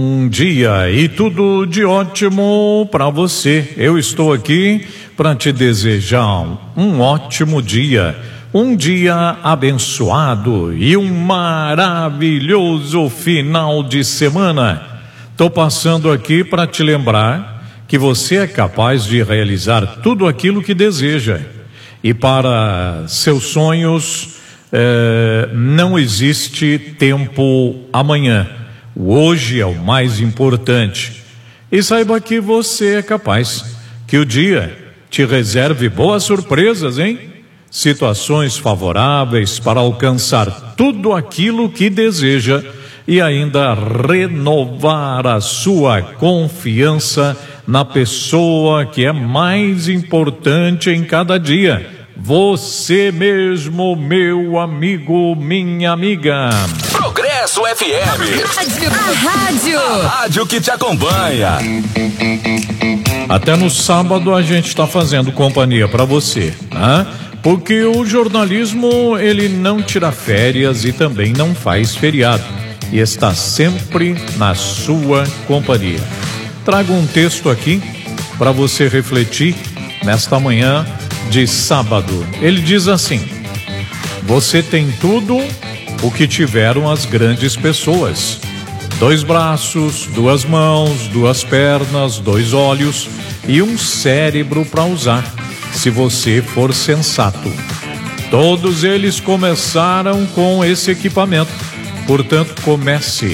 Bom dia e tudo de ótimo para você. Eu estou aqui para te desejar um ótimo dia, um dia abençoado e um maravilhoso final de semana. Estou passando aqui para te lembrar que você é capaz de realizar tudo aquilo que deseja. E para seus sonhos não existe tempo amanhã. O hoje é o mais importante. E saiba que você é capaz, que o dia te reserve boas surpresas, hein? Situações favoráveis para alcançar tudo aquilo que deseja e ainda renovar a sua confiança na pessoa que é mais importante em cada dia. Você mesmo, meu amigo, minha amiga. Progresso FM. A rádio que te acompanha. Até no sábado a gente está fazendo companhia para você, né? Porque o jornalismo, ele não tira férias e também não faz feriado. E está sempre na sua companhia. Trago um texto aqui para você refletir nesta manhã de sábado. Ele diz assim: você tem tudo o que tiveram as grandes pessoas: 2 braços, 2 mãos, 2 pernas, 2 olhos e um cérebro para usar, se você for sensato. Todos eles começaram com esse equipamento. Portanto, comece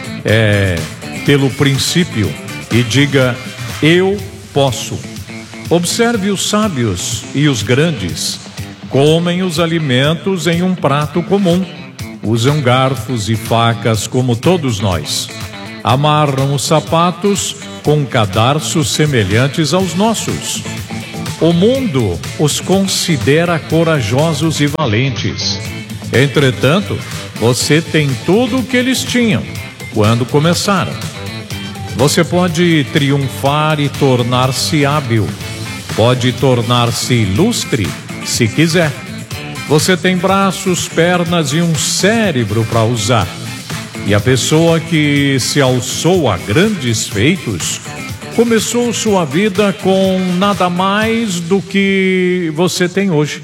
pelo princípio e diga: eu posso. Observe os sábios e os grandes. Comem os alimentos em um prato comum. Usam garfos e facas como todos nós. Amarram os sapatos com cadarços semelhantes aos nossos. O mundo os considera corajosos e valentes. Entretanto, você tem tudo o que eles tinham quando começaram. Você pode triunfar e tornar-se hábil. Pode tornar-se ilustre, se quiser. Você tem braços, pernas e um cérebro para usar. E a pessoa que se alçou a grandes feitos começou sua vida com nada mais do que você tem hoje.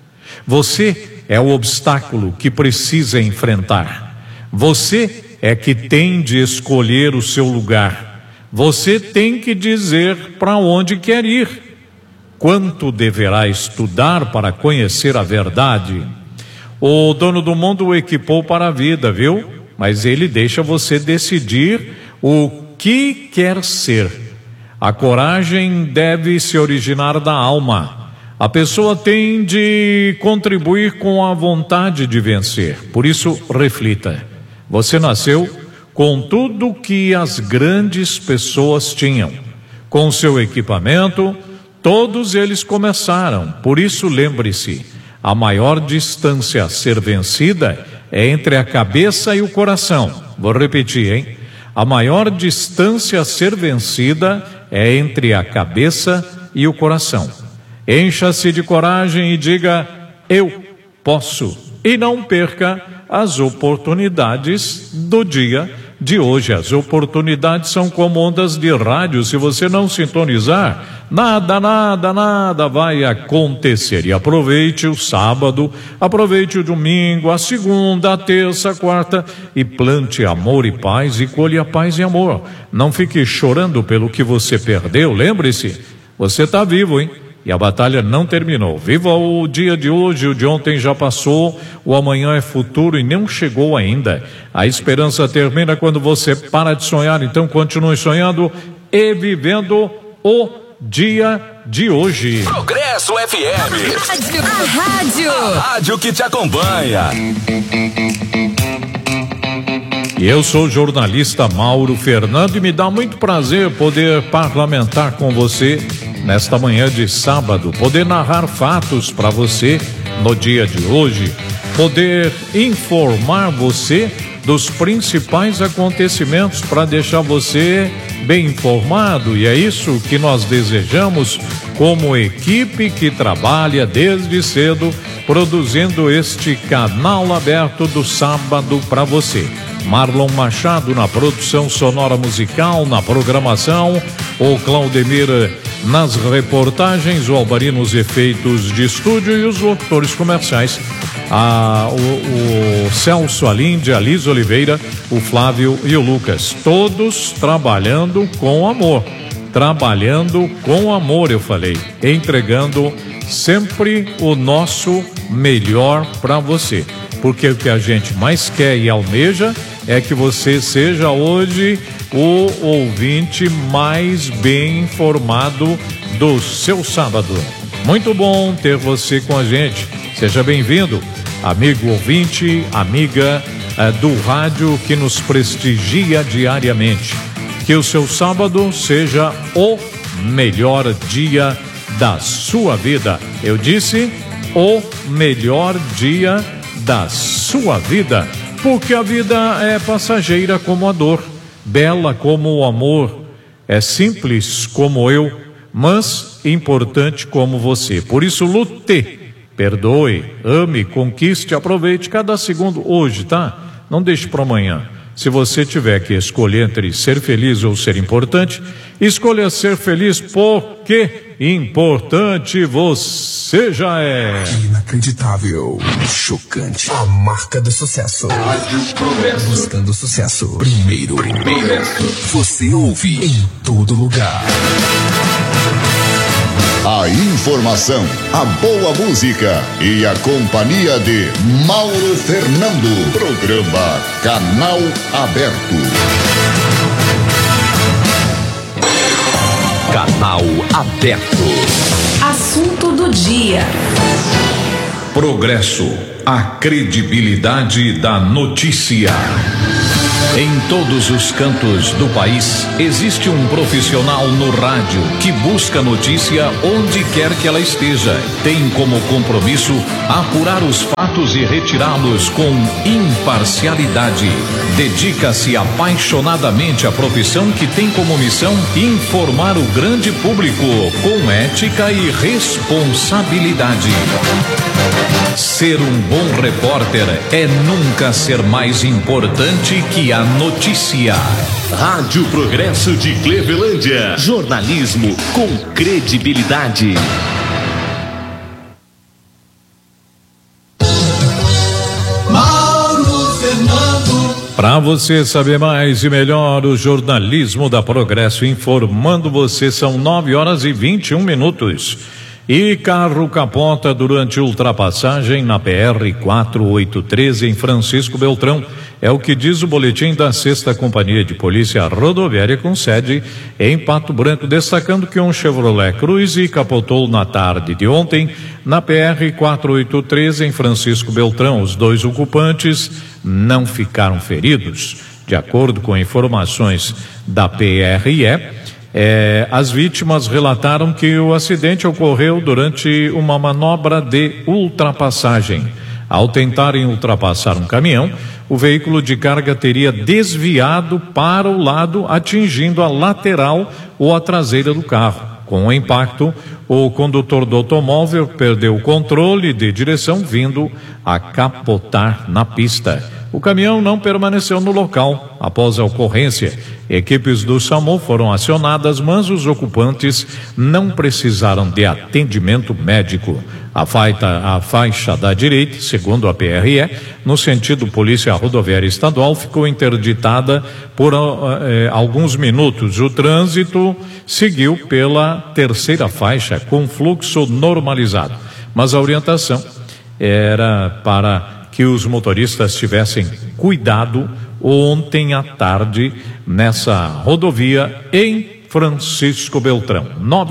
Você é o obstáculo que precisa enfrentar. Você é que tem de escolher o seu lugar. Você tem que dizer para onde quer ir. Quanto deverá estudar para conhecer a verdade? O dono do mundo o equipou para a vida, viu? Mas ele deixa você decidir o que quer ser. A coragem deve se originar da alma. A pessoa tem de contribuir com a vontade de vencer. Por isso, reflita. Você nasceu com tudo que as grandes pessoas tinham. Com seu equipamento, todos eles começaram. Por isso, lembre-se, a maior distância a ser vencida é entre a cabeça e o coração. Vou repetir, hein? A maior distância a ser vencida é entre a cabeça e o coração. Encha-se de coragem e diga: eu posso. E não perca as oportunidades do dia de hoje. As oportunidades são como ondas de rádio. Se você não sintonizar, nada vai acontecer. E aproveite o sábado, aproveite o domingo, a segunda, a terça, a quarta, e plante amor e paz e colhe a paz e amor. Não fique chorando pelo que você perdeu. Lembre-se, você está vivo, hein? E a batalha não terminou. Viva o dia de hoje, o de ontem já passou, o amanhã é futuro e não chegou ainda. A esperança termina quando você para de sonhar, então continue sonhando e vivendo o dia de hoje. Progresso FM. rádio. A rádio que te acompanha. E eu sou o jornalista Mauro Fernando e me dá muito prazer poder parlamentar com você nesta manhã de sábado, poder narrar fatos para você no dia de hoje, poder informar você dos principais acontecimentos para deixar você bem informado, e é isso que nós desejamos como equipe que trabalha desde cedo produzindo este canal aberto do sábado para você. Marlon Machado na produção sonora musical, na programação, o Claudemir nas reportagens, o Albari nos efeitos de estúdio e os locutores comerciais. O Celso Alinde, a Liz Oliveira, o Flávio e o Lucas, todos trabalhando com amor. Trabalhando com amor, eu falei, entregando sempre o nosso melhor para você, porque o que a gente mais quer e almeja é que você seja hoje o ouvinte mais bem informado do seu sábado. Muito bom ter você com a gente, seja bem-vindo, amigo ouvinte, amiga do rádio que nos prestigia diariamente. Que o seu sábado seja o melhor dia da sua vida. Eu disse o melhor dia da sua vida, porque a vida é passageira como a dor, bela como o amor, é simples como eu, mas importante como você. Por isso lute, perdoe, ame, conquiste, aproveite cada segundo hoje, tá? Não deixe para amanhã. Se você tiver que escolher entre ser feliz ou ser importante, escolha ser feliz, porque importante você já é. Inacreditável, chocante, a marca do sucesso. Rádio Progresso. Buscando sucesso. Primeiro. Você ouve em todo lugar. A informação, a boa música e a companhia de Mauro Fernando. Programa Canal Aberto. Canal Aberto. Assunto do dia. Progresso, a credibilidade da notícia. Em todos os cantos do país, existe um profissional no rádio que busca notícia onde quer que ela esteja. Tem como compromisso apurar os fatos e retirá-los com imparcialidade. Dedica-se apaixonadamente à profissão que tem como missão informar o grande público com ética e responsabilidade. Ser um bom repórter é nunca ser mais importante que a notícia. Rádio Progresso de Clevelândia. Jornalismo com credibilidade. Mauro Fernando. Para você saber mais e melhor, o jornalismo da Progresso informando você, são 9h21. E carro capota durante ultrapassagem na PR-483 em Francisco Beltrão. É o que diz o boletim da 6ª Companhia de Polícia Rodoviária com sede em Pato Branco, destacando que um Chevrolet Cruze capotou na tarde de ontem na PR-483 em Francisco Beltrão. Os 2 ocupantes não ficaram feridos. De acordo com informações da PRE, as vítimas relataram que o acidente ocorreu durante uma manobra de ultrapassagem. Ao tentarem ultrapassar um caminhão, o veículo de carga teria desviado para o lado, atingindo a lateral ou a traseira do carro. Com o impacto, o condutor do automóvel perdeu o controle de direção, vindo a capotar na pista. O caminhão não permaneceu no local. Após a ocorrência, equipes do SAMU foram acionadas, mas os ocupantes não precisaram de atendimento médico. A faixa da direita, segundo a PRE, no sentido Polícia Rodoviária Estadual, ficou interditada por alguns minutos. O trânsito seguiu pela terceira faixa com fluxo normalizado, mas a orientação era para que os motoristas tivessem cuidado ontem à tarde nessa rodovia em Francisco Beltrão.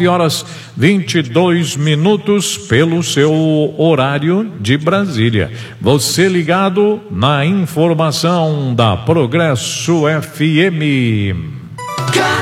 9h22 pelo seu horário de Brasília. Você ligado na informação da Progresso FM.